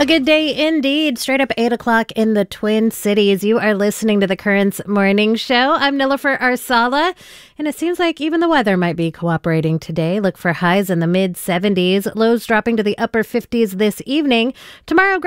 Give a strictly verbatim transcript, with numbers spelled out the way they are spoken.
A good day indeed. Straight up eight o'clock in the Twin Cities. You are listening to the Currents Morning Show. I'm Nilofer Arsala, and it seems like even the weather might be cooperating today. Look for highs in the mid seventies, lows dropping to the upper fifties this evening. Tomorrow,